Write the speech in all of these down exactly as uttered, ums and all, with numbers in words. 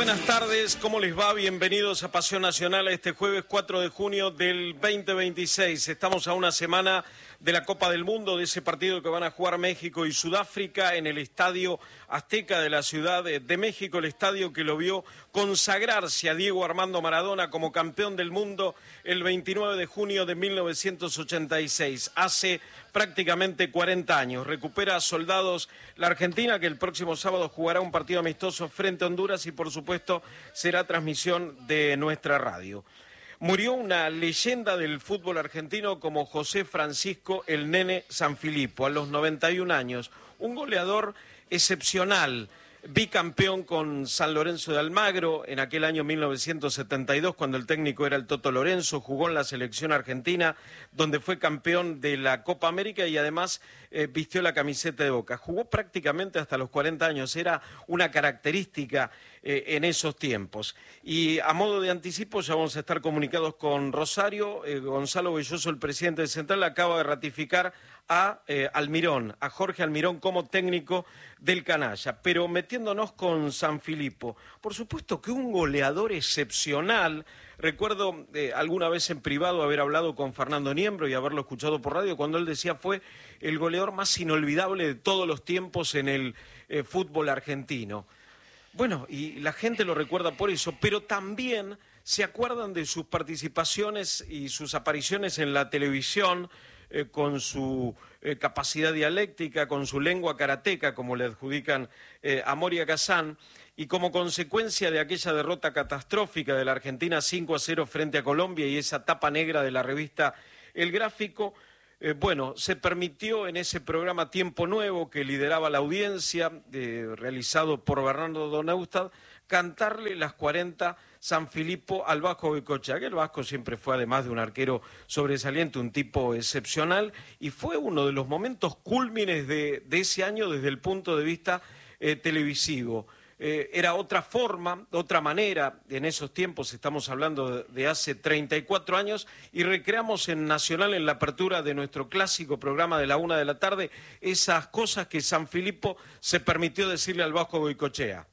Buenas tardes, ¿cómo les va? Bienvenidos a Pasión Nacional a este jueves cuatro de junio del veinte veintiséis. Estamos a una semana de la Copa del Mundo, de ese partido que van a jugar México y Sudáfrica en el Estadio Azteca de la Ciudad de México, el estadio que lo vio consagrarse a Diego Armando Maradona como campeón del mundo el veintinueve de junio de mil novecientos ochenta y seis. Hace prácticamente cuarenta años. Recupera a soldados la Argentina, que el próximo sábado jugará un partido amistoso frente a Honduras y, por supuesto, será transmisión de nuestra radio. Murió una leyenda del fútbol argentino como José Francisco el Nene Sanfilippo, a los noventa y un años. Un goleador excepcional, bicampeón con San Lorenzo de Almagro en aquel año mil novecientos setenta y dos, cuando el técnico era el Toto Lorenzo. Jugó en la selección argentina, donde fue campeón de la Copa América y además eh, vistió la camiseta de Boca. Jugó prácticamente hasta los cuarenta años, era una característica eh, en esos tiempos. Y a modo de anticipo ya vamos a estar comunicados con Rosario. eh, Gonzalo Belloso, el presidente de Central, acaba de ratificar a eh, Almirón, a Jorge Almirón como técnico del canalla. Pero metiéndonos con Sanfilippo, por supuesto que un goleador excepcional. Recuerdo eh, alguna vez en privado haber hablado con Fernando Niembro y haberlo escuchado por radio cuando él decía fue el goleador más inolvidable de todos los tiempos en el eh, fútbol argentino. Bueno, y la gente lo recuerda por eso, pero también se acuerdan de sus participaciones y sus apariciones en la televisión, Eh, con su eh, capacidad dialéctica, con su lengua karateca, como le adjudican eh, a Moria Kazán, y como consecuencia de aquella derrota catastrófica de la Argentina cinco a cero frente a Colombia y esa tapa negra de la revista El Gráfico, eh, bueno, se permitió en ese programa Tiempo Nuevo, que lideraba la audiencia, eh, realizado por Bernardo Doneustad, cantarle las cuarenta Sanfilippo al Vasco Goicoechea, que el Vasco siempre fue, además de un arquero sobresaliente, un tipo excepcional, y fue uno de los momentos cúlmines de, de ese año desde el punto de vista eh, televisivo. Eh, era otra forma, otra manera, en esos tiempos, estamos hablando de, de hace treinta y cuatro años, y recreamos en Nacional, en la apertura de nuestro clásico programa de la una de la tarde, esas cosas que Sanfilippo se permitió decirle al Vasco Goicoechea.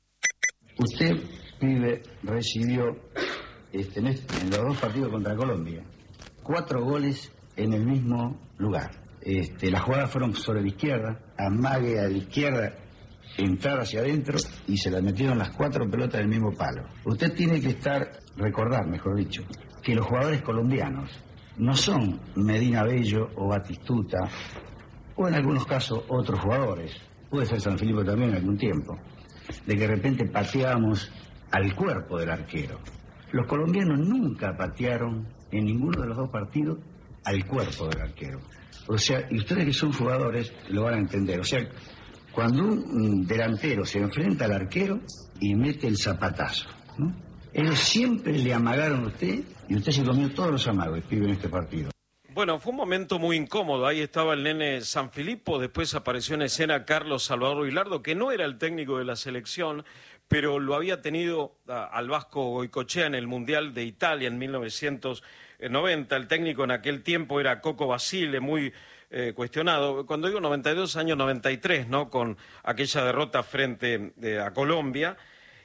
Usted, pibe, recibió este, en, este, en los dos partidos contra Colombia cuatro goles en el mismo lugar. Este, las jugadas fueron sobre la izquierda, amague a la izquierda, entrar hacia adentro y se las metieron las cuatro pelotas del mismo palo. Usted tiene que estar, recordar, mejor dicho, que los jugadores colombianos no son Medina Bello o Batistuta, o en algunos casos otros jugadores, puede ser Sanfilippo también en algún tiempo, de que de repente pateábamos al cuerpo del arquero. Los colombianos nunca patearon en ninguno de los dos partidos al cuerpo del arquero. O sea, y ustedes que son jugadores lo van a entender. O sea, cuando un delantero se enfrenta al arquero y mete el zapatazo, ¿no? Ellos siempre le amagaron a usted y usted se comió todos los amagos, pibe, en este partido. Bueno, fue un momento muy incómodo. Ahí estaba el nene Sanfilippo, después apareció en escena Carlos Salvador Vilardo, que no era el técnico de la selección, pero lo había tenido a, al Vasco Goicoechea en el Mundial de Italia en mil novecientos noventa. El técnico en aquel tiempo era Coco Basile, muy eh, cuestionado. Cuando digo noventa y dos, año noventa y tres, ¿no? Con aquella derrota frente eh, a Colombia.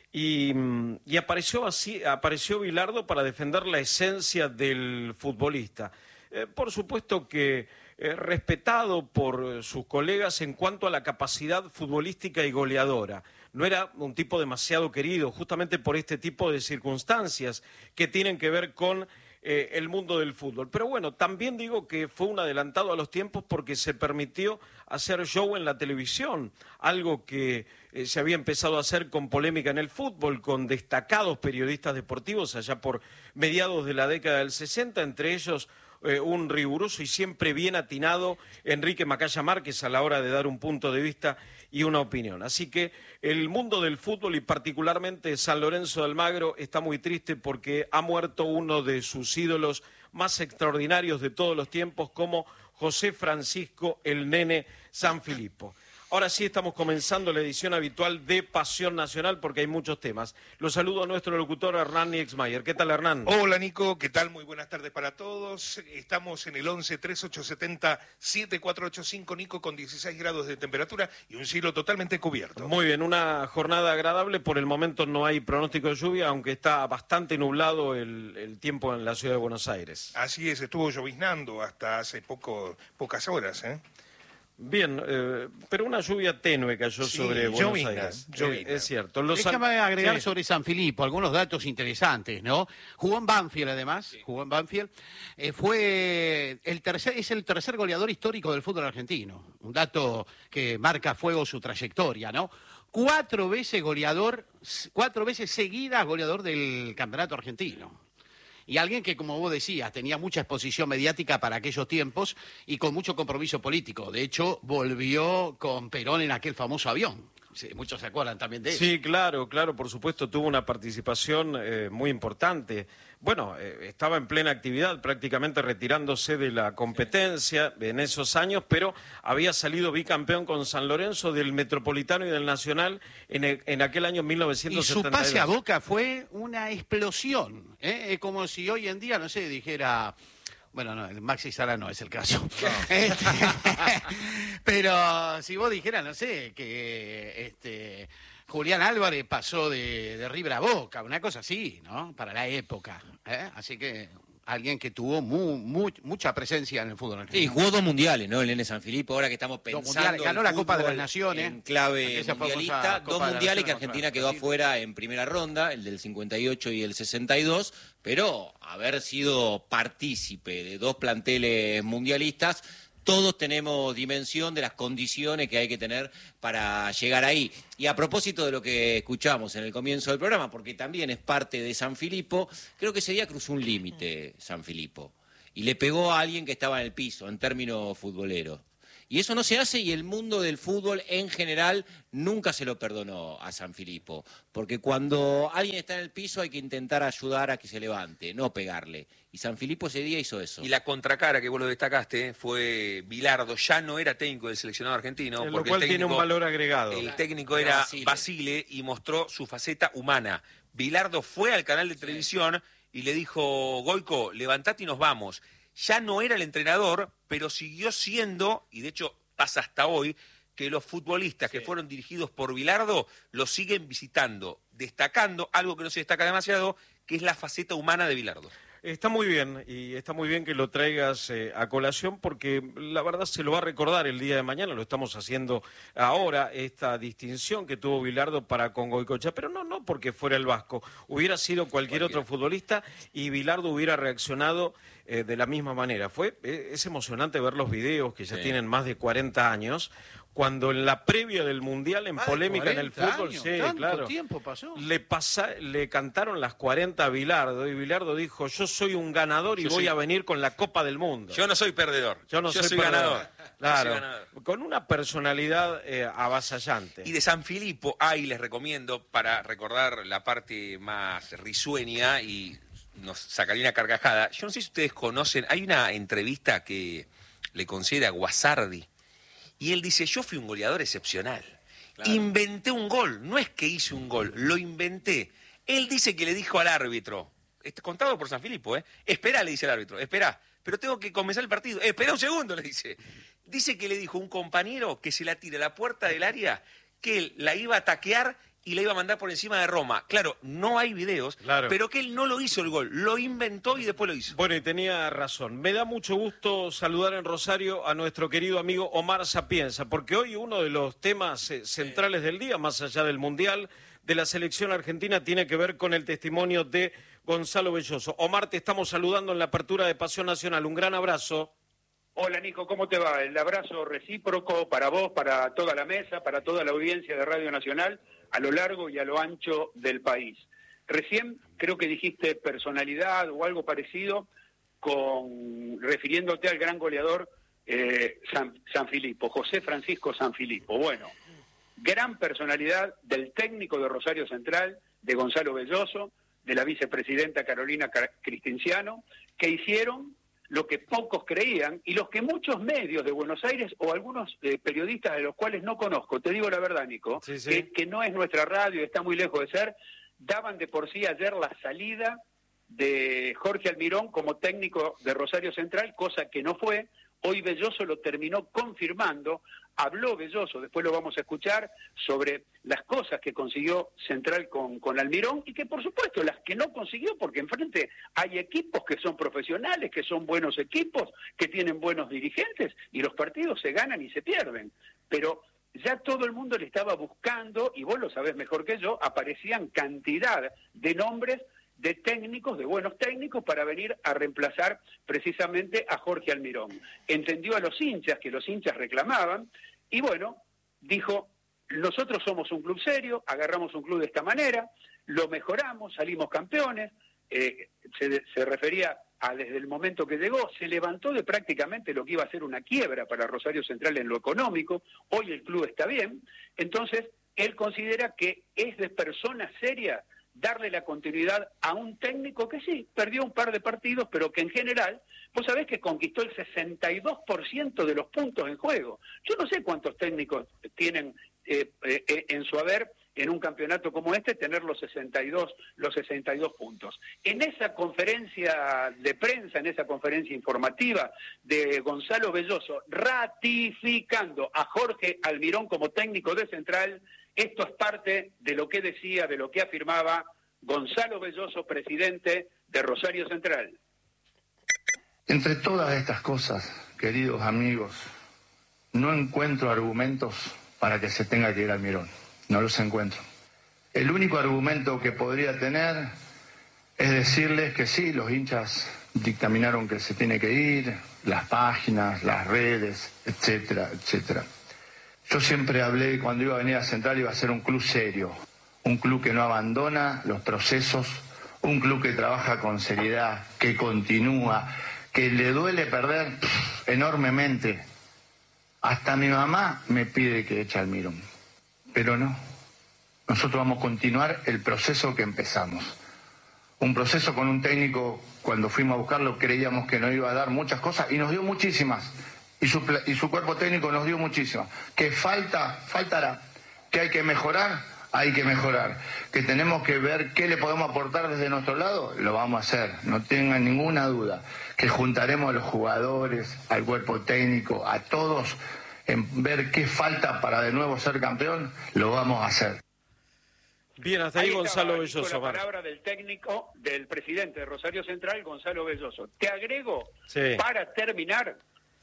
Y, y apareció, así, apareció Vilardo para defender la esencia del futbolista. Eh, por supuesto que eh, respetado por eh, sus colegas en cuanto a la capacidad futbolística y goleadora. No era un tipo demasiado querido, justamente por este tipo de circunstancias que tienen que ver con eh, el mundo del fútbol. Pero bueno, también digo que fue un adelantado a los tiempos porque se permitió hacer show en la televisión, algo que eh, se había empezado a hacer con polémica en el fútbol, con destacados periodistas deportivos allá por mediados de la década del sesenta, entre ellos Eh, un riguroso y siempre bien atinado Enrique Macaya Márquez a la hora de dar un punto de vista y una opinión. Así que el mundo del fútbol y particularmente San Lorenzo de Almagro está muy triste porque ha muerto uno de sus ídolos más extraordinarios de todos los tiempos, como José Francisco el Nene Sanfilippo. Ahora sí estamos comenzando la edición habitual de Pasión Nacional porque hay muchos temas. Los saludo a nuestro locutor Hernán Niexmayer. ¿Qué tal, Hernán? Hola, Nico. ¿Qué tal? Muy buenas tardes para todos. Estamos en el once treinta y ocho setenta setenta y cuatro ochenta y cinco, Nico, con dieciséis grados de temperatura y un cielo totalmente cubierto. Muy bien, una jornada agradable. Por el momento no hay pronóstico de lluvia, aunque está bastante nublado el, el tiempo en la ciudad de Buenos Aires. Así es, estuvo lloviznando hasta hace poco, pocas horas, ¿eh? Bien, eh, pero una lluvia tenue cayó Sí, sobre Buenos llovina, Aires. llovina. Eh, es cierto. Los Déjame agregar sí. sobre San Filipo algunos datos interesantes, ¿no? Jugó en Banfield, además, sí. jugó en Banfield. Eh, fue el tercer, es el tercer goleador histórico del fútbol argentino. Un dato que marca a fuego su trayectoria, ¿no? Cuatro veces goleador, cuatro veces seguidas goleador del campeonato argentino. Y alguien que, como vos decías, tenía mucha exposición mediática para aquellos tiempos y con mucho compromiso político. De hecho, volvió con Perón en aquel famoso avión. Sí, muchos se acuerdan también de eso. Sí, claro, claro, por supuesto, tuvo una participación eh, muy importante. Bueno, eh, estaba en plena actividad, prácticamente retirándose de la competencia en esos años, pero había salido bicampeón con San Lorenzo del Metropolitano y del Nacional en, el, en aquel año mil novecientos setenta y dos. Y su pase a Boca fue una explosión, ¿eh? Es como si hoy en día, no sé, dijera... Bueno, no, el Maxi Sala no es el caso. No. Este, pero si vos dijeras, no sé, que este Julián Álvarez pasó de, de River a Boca, una cosa así, ¿no? Para la época. ¿eh? Así que alguien que tuvo mu, mu, mucha presencia en el fútbol argentino. Sí, jugó dos mundiales, ¿no? El Nene San Filipo, ahora que estamos pensando ganó la Copa de las Naciones en clave mundialista, dos mundiales que Argentina quedó afuera en primera ronda, el del cincuenta y ocho y el sesenta y dos, pero haber sido partícipe de dos planteles mundialistas, todos tenemos dimensión de las condiciones que hay que tener para llegar ahí. Y a propósito de lo que escuchamos en el comienzo del programa, porque también es parte de San Filipo, creo que ese día cruzó un límite San Filipo y le pegó a alguien que estaba en el piso, en términos futboleros. Y eso no se hace y el mundo del fútbol en general nunca se lo perdonó a San Filipo. Porque cuando alguien está en el piso hay que intentar ayudar a que se levante, no pegarle. Y San Filipo ese día hizo eso. Y la contracara que vos lo destacaste fue Bilardo, ya no era técnico del seleccionado argentino. En porque lo cual el técnico, tiene un valor agregado. El técnico era Basile. Basile y mostró su faceta humana. Bilardo fue al canal de televisión y le dijo, Goico, levantate y nos vamos. Ya no era el entrenador, pero siguió siendo, y de hecho pasa hasta hoy, que los futbolistas sí. que fueron dirigidos por Bilardo lo siguen visitando, destacando algo que no se destaca demasiado, que es la faceta humana de Bilardo. Está muy bien, y está muy bien que lo traigas eh, a colación, porque la verdad se lo va a recordar el día de mañana, lo estamos haciendo ahora, esta distinción que tuvo Bilardo para con Goicoechea, pero no, no porque fuera el vasco, hubiera sido cualquier Cualquiera. otro futbolista y Bilardo hubiera reaccionado eh, de la misma manera. Fue, eh, es emocionante ver los videos que ya sí. tienen más de cuarenta años, cuando en la previa del Mundial, en ah, polémica en el fútbol, años, sí, ¿tanto claro, tiempo pasó? Le, pasa, le cantaron las cuarenta a Bilardo, y Bilardo dijo, yo soy un ganador y yo voy sí. a venir con la Copa del Mundo. Yo no soy perdedor, yo, no yo soy, soy ganador. ganador. Claro, soy ganador. Con una personalidad eh, avasallante. Y de San Filipo, ahí les recomiendo, para recordar la parte más risueña y nos sacaría una carcajada, yo no sé si ustedes conocen, hay una entrevista que le concede a Guasardi, y él dice, yo fui un goleador excepcional. Claro. Inventé un gol. No es que hice un gol, lo inventé. Él dice que le dijo al árbitro, contado por San Filipo, ¿eh? Espera, le dice el árbitro, espera, pero tengo que comenzar el partido. Espera un segundo, le dice. Dice que le dijo un compañero que se la tire a la puerta del área, que él la iba a taquear y la iba a mandar por encima de Roma. Claro, no hay videos, claro. pero que él no lo hizo el gol, lo inventó y después lo hizo. Bueno, y tenía razón. Me da mucho gusto saludar en Rosario a nuestro querido amigo Omar Sapienza, porque hoy uno de los temas eh, centrales del día, más allá del Mundial, de la selección argentina, tiene que ver con el testimonio de Gonzalo Belloso. Omar, te estamos saludando en la apertura de Pasión Nacional. Un gran abrazo. Hola Nico, ¿cómo te va? El abrazo recíproco para vos, para toda la mesa, para toda la audiencia de Radio Nacional, a lo largo y a lo ancho del país. Recién creo que dijiste personalidad o algo parecido, con refiriéndote al gran goleador eh, San, San Filipo, José Francisco San Filipo. Bueno, gran personalidad del técnico de Rosario Central, de Gonzalo Belloso, de la vicepresidenta Carolina Cristenciano, que hicieron lo que pocos creían y los que muchos medios de Buenos Aires o algunos eh, periodistas de los cuales no conozco, te digo la verdad, Nico, sí, sí. Que, que no es nuestra radio, está muy lejos de ser, daban de por sí ayer la salida de Jorge Almirón como técnico de Rosario Central, cosa que no fue. Hoy Belloso lo terminó confirmando, habló Belloso, después lo vamos a escuchar, sobre las cosas que consiguió Central con, con Almirón y que por supuesto las que no consiguió, porque enfrente hay equipos que son profesionales, que son buenos equipos, que tienen buenos dirigentes y los partidos se ganan y se pierden. Pero ya todo el mundo le estaba buscando, y vos lo sabés mejor que yo, aparecían cantidad de nombres de técnicos, de buenos técnicos, para venir a reemplazar precisamente a Jorge Almirón. Entendió a los hinchas, que los hinchas reclamaban, y bueno, dijo, nosotros somos un club serio, agarramos un club de esta manera, lo mejoramos, salimos campeones, eh, se, se refería a desde el momento que llegó, se levantó de prácticamente lo que iba a ser una quiebra para Rosario Central en lo económico, hoy el club está bien, entonces él considera que es de persona seria darle la continuidad a un técnico que sí, perdió un par de partidos, pero que en general, vos sabés que conquistó el sesenta y dos por ciento de los puntos en juego. Yo no sé cuántos técnicos tienen eh, eh, en su haber en un campeonato como este, tener los sesenta y dos, los sesenta y dos puntos. En esa conferencia de prensa, en esa conferencia informativa de Gonzalo Belloso, ratificando a Jorge Almirón como técnico de Central, esto es parte de lo que decía, de lo que afirmaba Gonzalo Belloso, presidente de Rosario Central. Entre todas estas cosas, queridos amigos, no encuentro argumentos para que se tenga que ir Almirón. No los encuentro. El único argumento que podría tener es decirles que sí, los hinchas dictaminaron que se tiene que ir, las páginas, las redes, etcétera, etcétera. Yo siempre hablé, cuando iba a venir a Central, iba a ser un club serio, un club que no abandona los procesos, un club que trabaja con seriedad, que continúa, que le duele perder pff, enormemente. Hasta mi mamá me pide que eche a Almirón, pero no. Nosotros vamos a continuar el proceso que empezamos. Un proceso con un técnico, cuando fuimos a buscarlo, creíamos que nos iba a dar muchas cosas y nos dio muchísimas. Y su, y su cuerpo técnico nos dio muchísimo. Que falta, faltará. Que hay que mejorar, hay que mejorar. Que tenemos que ver qué le podemos aportar desde nuestro lado, lo vamos a hacer. No tengan ninguna duda. Que juntaremos a los jugadores, al cuerpo técnico, a todos, en ver qué falta para de nuevo ser campeón, lo vamos a hacer. Bien, hasta ahí, ahí Gonzalo Belloso. La palabra del técnico, del presidente de Rosario Central, Gonzalo Belloso. Te agrego, sí, para terminar,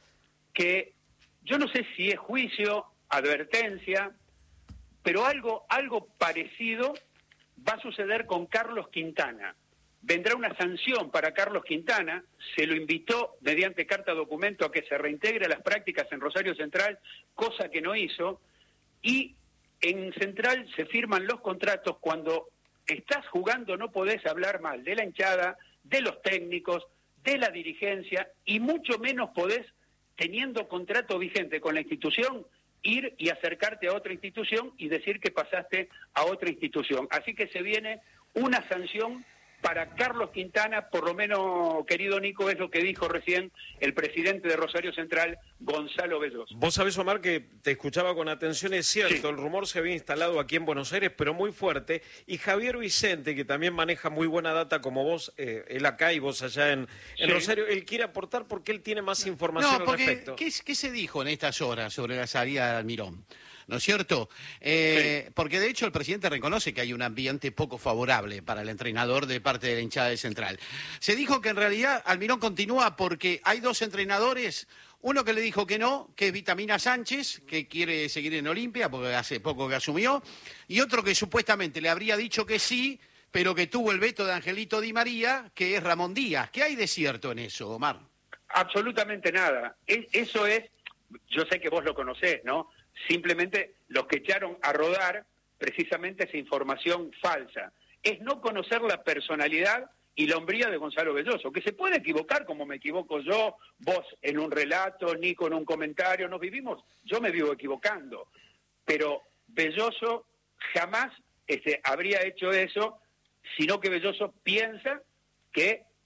que yo no sé si es juicio, advertencia, pero algo, algo parecido va a suceder con Carlos Quintana. Vendrá una sanción para Carlos Quintana, se lo invitó mediante carta documento a que se reintegre a las prácticas en Rosario Central, cosa que no hizo, y en Central se firman los contratos cuando estás jugando, no podés hablar mal de la hinchada, de los técnicos, de la dirigencia, y mucho menos podés, teniendo contrato vigente con la institución, ir y acercarte a otra institución y decir que pasaste a otra institución. Así que se viene una sanción para Carlos Quintana, por lo menos, querido Nico, es lo que dijo recién el presidente de Rosario Central, Gonzalo Belloso. Vos sabés, Omar, que te escuchaba con atención, es cierto, sí, el rumor se había instalado aquí en Buenos Aires, pero muy fuerte, y Javier Vicente, que también maneja muy buena data como vos, eh, él acá y vos allá en, en sí. Rosario, él quiere aportar porque él tiene más información no, porque, al respecto. ¿qué, ¿Qué se dijo en estas horas sobre la salida de Almirón? ¿No es cierto? Eh, sí. Porque de hecho el presidente reconoce que hay un ambiente poco favorable para el entrenador de parte de la hinchada de Central. Se dijo que en realidad Almirón continúa porque hay dos entrenadores, uno que le dijo que no, que es Vitamina Sánchez, que quiere seguir en Olimpia porque hace poco que asumió, y otro que supuestamente le habría dicho que sí, pero que tuvo el veto de Angelito Di María, que es Ramón Díaz. ¿Qué hay de cierto en eso, Omar? Absolutamente nada. Es, eso es, yo sé que vos lo conocés, ¿no? Simplemente los que echaron a rodar precisamente esa información falsa. Es no conocer la personalidad y la hombría de Gonzalo Belloso, que se puede equivocar como me equivoco yo, vos en un relato, Nico en un comentario, nos vivimos, yo me vivo equivocando, pero Belloso jamás este, habría hecho eso, sino que Belloso piensa que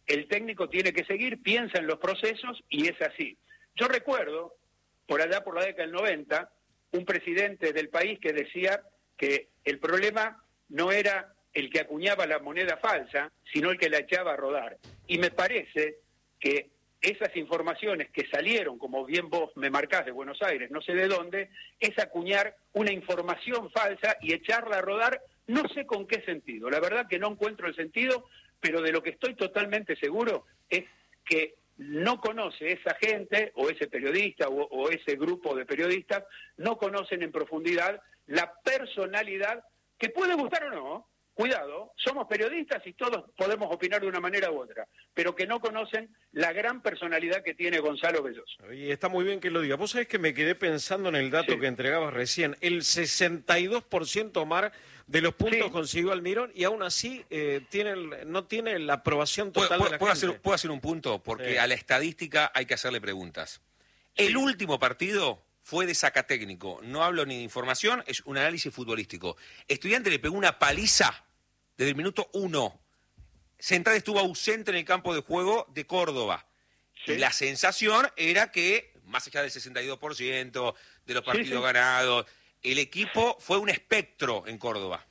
el técnico tiene que seguir, piensa en los procesos y es así. Yo recuerdo, por allá por la década del noventa, un presidente del país que decía que el problema no era el que acuñaba la moneda falsa, sino el que la echaba a rodar. Y me parece que esas informaciones que salieron, como bien vos me marcás, de Buenos Aires, no sé de dónde, es acuñar una información falsa y echarla a rodar, no sé con qué sentido. La verdad que no encuentro el sentido, pero de lo que estoy totalmente seguro es que no conoce esa gente, o ese periodista, o, o ese grupo de periodistas, no conocen en profundidad la personalidad, que puede gustar o no, cuidado, somos periodistas y todos podemos opinar de una manera u otra, pero que no conocen la gran personalidad que tiene Gonzalo Belloso. Y está muy bien que lo diga. Vos sabés que me quedé pensando en el dato sí. que entregabas recién. El sesenta y dos por ciento, Omar, de los puntos sí. consiguió Almirón y aún así eh, tiene el, no tiene la aprobación total ¿Puedo, de la ¿puedo gente. Hacer, ¿Puedo hacer un punto? Porque sí. a la estadística hay que hacerle preguntas. Sí. El último partido fue de sacatécnico. No hablo ni de información, es un análisis futbolístico. Estudiante le pegó una paliza desde el minuto uno. Central estuvo ausente en el campo de juego de Córdoba. Sí. Y la sensación era que, más allá del sesenta y dos por ciento de los partidos sí, sí. ganados, el equipo fue un espectro en Córdoba.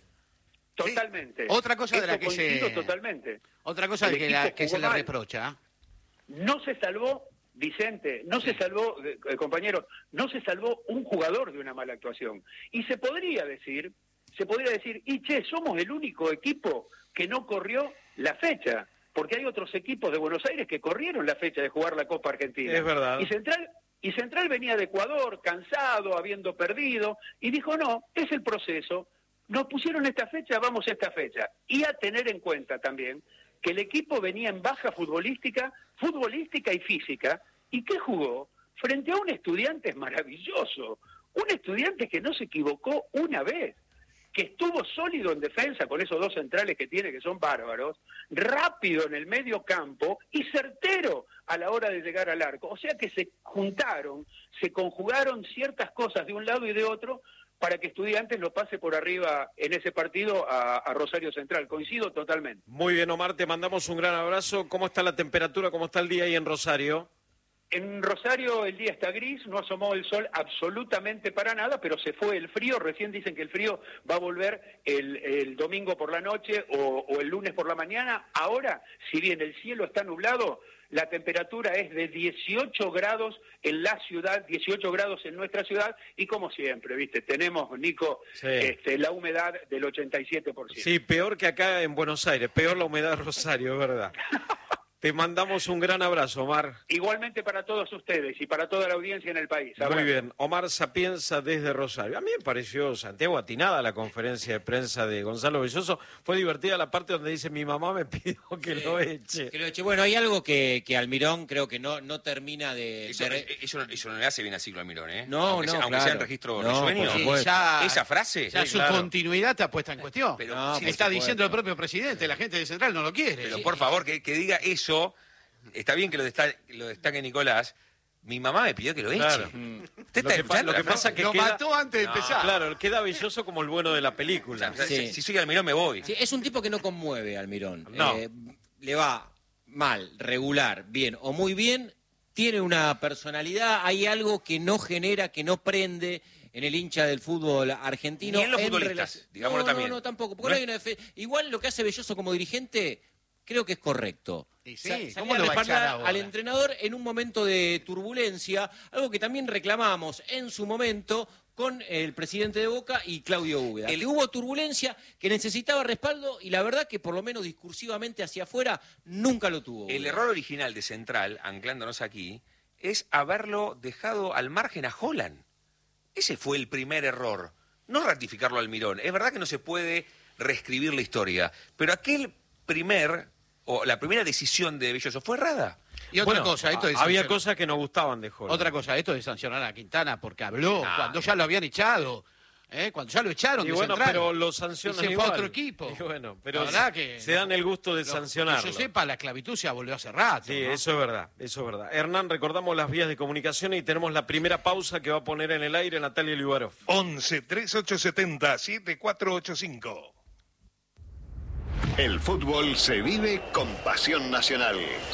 Totalmente. Sí. Otra cosa Esto de la que se totalmente. Otra cosa de que, la, que se le reprocha. No se salvó, Vicente, no sí. se salvó, eh, compañeros, no se salvó un jugador de una mala actuación. Y se podría decir, se podría decir, y che, somos el único equipo que no corrió la fecha, porque hay otros equipos de Buenos Aires que corrieron la fecha de jugar la Copa Argentina. Es verdad. Y Central Y Central venía de Ecuador, cansado, habiendo perdido, y dijo, no, es el proceso, nos pusieron esta fecha, vamos a esta fecha. Y a tener en cuenta también que el equipo venía en baja futbolística, futbolística y física, y que jugó frente a un estudiante maravilloso, un estudiante que no se equivocó una vez, que estuvo sólido en defensa con esos dos centrales que tiene, que son bárbaros, rápido en el medio campo y certero a la hora de llegar al arco. O sea que se juntaron, se conjugaron ciertas cosas de un lado y de otro para que Estudiantes lo pase por arriba en ese partido a, a Rosario Central. Coincido totalmente. Muy bien, Omar, te mandamos un gran abrazo. ¿Cómo está la temperatura? ¿Cómo está el día ahí en Rosario? En Rosario el día está gris, no asomó el sol absolutamente para nada, pero se fue el frío. Recién dicen que el frío va a volver el, el domingo por la noche o, o el lunes por la mañana. Ahora, si bien el cielo está nublado, la temperatura es de dieciocho grados en la ciudad, dieciocho grados en nuestra ciudad, y como siempre, ¿viste? Tenemos, Nico, sí. este, la humedad del ochenta y siete por ciento. Sí, peor que acá en Buenos Aires, peor la humedad de Rosario, es verdad. Te mandamos un gran abrazo, Omar. Igualmente para todos ustedes y para toda la audiencia en el país. Abrazo. Muy bien, Omar Sapienza desde Rosario. A mí me pareció, Santiago, atinada la conferencia de prensa de Gonzalo Belloso. Fue divertida la parte donde dice, mi mamá me pidió que sí, lo eche. Que lo eche. Bueno, hay algo que, que Almirón creo que no, no termina de... Eso, de... eso, eso no le hace bien a Ciclo Almirón, ¿eh? No, aunque no, sea, aunque claro. sea en registro no, risueño. Sí, ya, esa frase... Ya sí, su claro. continuidad está puesta en cuestión. Pero, no, sí, está diciendo el propio presidente, la gente de Central no lo quiere. Pero sí. por favor, que, que diga eso... Está bien que lo destaque, lo destaque Nicolás. Mi mamá me pidió que lo eche. Claro. ¿Usted está escuchando? Lo que pasa es que lo queda... mató antes de no, empezar. Claro, queda Belloso como el bueno de la película. O sea, sí. si, si soy Almirón me voy. Sí, es un tipo que no conmueve, Almirón. No. Eh, le va mal, regular, bien o muy bien. Tiene una personalidad, hay algo que no genera, que no prende en el hincha del fútbol argentino. Ni en los en futbolistas, relac... digámoslo no, también. No, no, tampoco. Porque ¿No no hay una defe... Igual lo que hace Belloso como dirigente... Creo que es correcto. Sí, sí. Sa ¿Cómo lo va a echar ahora? Al entrenador en un momento de turbulencia, algo que también reclamamos en su momento con el presidente de Boca y Claudio Úbeda. El... Que hubo turbulencia, que necesitaba respaldo y la verdad que por lo menos discursivamente hacia afuera nunca lo tuvo. El error original de Central, anclándonos aquí, es haberlo dejado al margen a Holland. Ese fue el primer error. No ratificarlo a Almirón. Es verdad que no se puede reescribir la historia, pero aquel primer... o la primera decisión de Belloso fue errada. Y otra bueno, cosa, esto de había sancionar. cosas que no gustaban de Holland. Otra cosa, esto de sancionar a Quintana porque habló Ah, cuando ya lo habían echado, ¿eh? Cuando ya lo echaron y de bueno, Central. pero lo sancionan y se igual. fue a otro equipo. Y bueno, pero la verdad que se dan el gusto de lo, sancionarlo. Que yo sepa, la esclavitud se abolió hace rato. Sí, ¿no? eso es verdad, eso es verdad. Hernán, recordamos las vías de comunicación y tenemos la primera pausa que va a poner en el aire Natalia Liubarov. once, treinta y ocho setenta, setenta y cuatro ochenta y cinco. El fútbol se vive con Pasión Nacional.